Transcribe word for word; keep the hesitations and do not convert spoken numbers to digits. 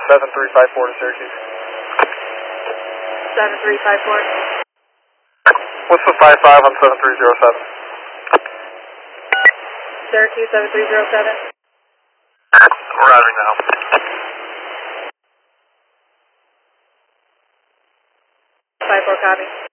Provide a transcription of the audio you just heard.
seven three five four to Syracuse. seven three five four. What's the five five on seven three zero seven? Syracuse seven three zero seven. We're routing now. five four copy.